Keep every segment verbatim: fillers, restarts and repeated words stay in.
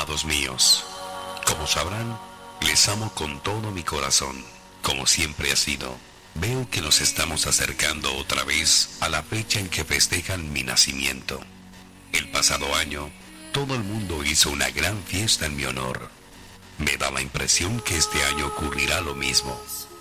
Amados míos, como sabrán, les amo con todo mi corazón, como siempre ha sido. Veo que nos estamos acercando otra vez a la fecha en que festejan mi nacimiento. El pasado año, todo el mundo hizo una gran fiesta en mi honor. Me da la impresión que este año ocurrirá lo mismo.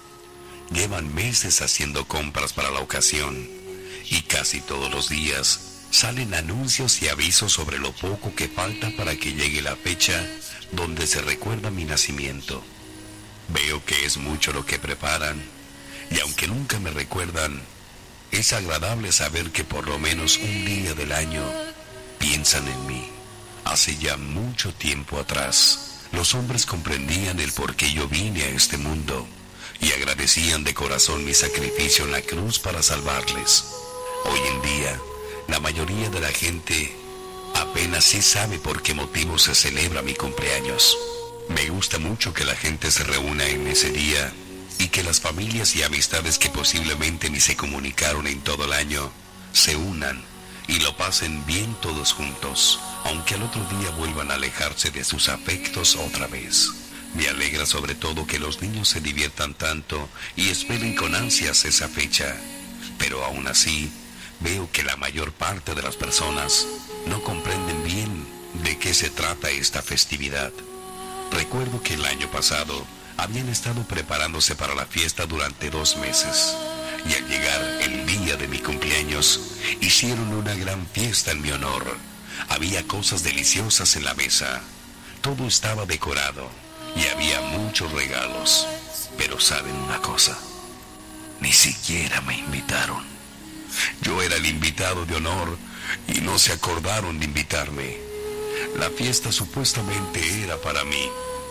Llevan meses haciendo compras para la ocasión y casi todos los días salen anuncios y avisos sobre lo poco que falta para que llegue la fecha donde se recuerda mi nacimiento. Veo que es mucho lo que preparan, y aunque nunca me recuerdan, es agradable saber que por lo menos un día del año piensan en mí. Hace ya mucho tiempo atrás, los hombres comprendían el por qué yo vine a este mundo y agradecían de corazón mi sacrificio en la cruz para salvarles. Hoy en día, la mayoría de la gente apenas sí sabe por qué motivo se celebra mi cumpleaños. Me gusta mucho que la gente se reúna en ese día y que las familias y amistades que posiblemente ni se comunicaron en todo el año se unan y lo pasen bien todos juntos, aunque al otro día vuelvan a alejarse de sus afectos otra vez. Me alegra sobre todo que los niños se diviertan tanto y esperen con ansias esa fecha, pero aún así veo que la mayor parte de las personas no comprenden bien de qué se trata esta festividad. Recuerdo que el año pasado habían estado preparándose para la fiesta durante dos meses y al llegar el día de mi cumpleaños hicieron una gran fiesta en mi honor. Había cosas deliciosas en la mesa, todo estaba decorado y había muchos regalos. Pero ¿saben una cosa? Ni siquiera me invitaron. Yo era el invitado de honor y no se acordaron de invitarme. La fiesta supuestamente era para mí.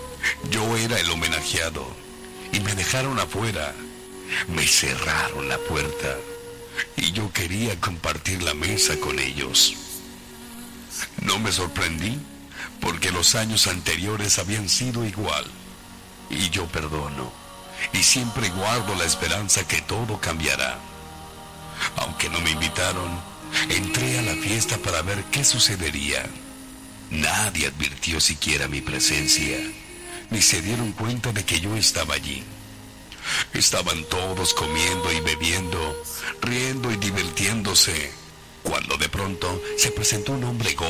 Yo era el homenajeado y me dejaron afuera. Me cerraron la puerta y yo quería compartir la mesa con ellos. No me sorprendí porque los años anteriores habían sido igual. Y yo perdono y siempre guardo la esperanza que todo cambiará. Aunque no me invitaron, entré a la fiesta para ver qué sucedería. Nadie advirtió siquiera mi presencia, ni se dieron cuenta de que yo estaba allí. Estaban todos comiendo y bebiendo, riendo y divirtiéndose, cuando de pronto se presentó un hombre gordo